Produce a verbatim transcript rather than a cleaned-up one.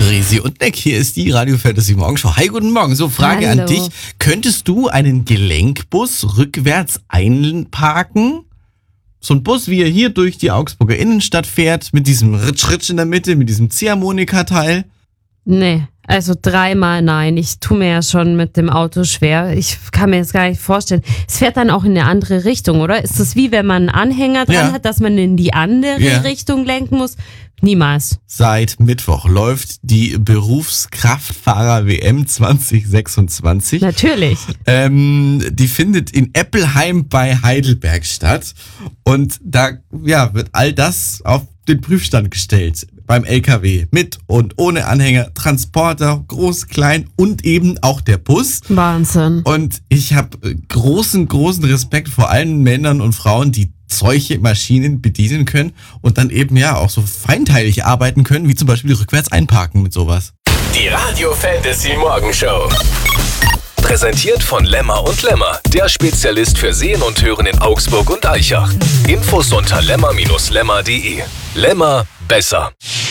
Resi und Nick, hier ist die Radio Fantasy Morgenshow. Hi, guten Morgen. So, Frage Hallo. an dich. Könntest du einen Gelenkbus rückwärts einparken? So ein Bus, wie er hier durch die Augsburger Innenstadt fährt, mit diesem Ritsch-Ritsch in der Mitte, mit diesem Ziehharmonika-Teil. Nee, also dreimal nein. Ich tue mir ja schon mit dem Auto schwer. Ich kann mir das gar nicht vorstellen. Es fährt dann auch in eine andere Richtung, oder? Ist das wie wenn man einen Anhänger dran Ja. hat, dass man in die andere Ja. Richtung lenken muss? Niemals. Seit Mittwoch läuft die Berufskraftfahrer-W M zwanzig sechsundzwanzig. Natürlich. Ähm, die findet in Eppelheim bei Heidelberg statt. Und da ja, wird all das auf den Prüfstand gestellt. Beim L K W. Mit und ohne Anhänger, Transporter, groß, klein und eben auch der Bus. Wahnsinn. Und ich habe großen, großen Respekt vor allen Männern und Frauen, die solche Maschinen bedienen können und dann eben ja auch so feinteilig arbeiten können, wie zum Beispiel rückwärts einparken mit sowas. Die Radio Fantasy Morgenshow. Präsentiert von Lemmer und Lemmer, der Spezialist für Sehen und Hören in Augsburg und Aichach. Infos unter lemmer Bindestrich lemmer punkt de. Lemmer, besser.